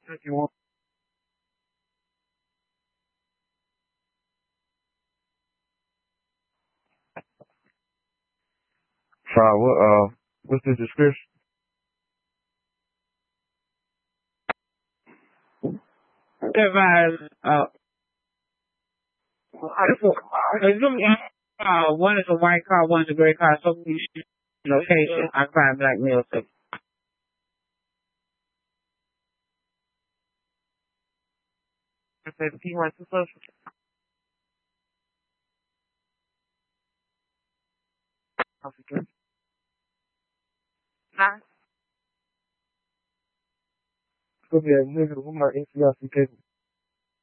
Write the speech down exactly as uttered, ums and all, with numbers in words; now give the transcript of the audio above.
If you want. Sorry, what, uh, what's the description? Everybody, uh, it's really, uh, one is a white car, one is a gray car. So we location, I find black male sex. I said, P one two social. Okay. Nah. Could be a nigga with my N C R C cable.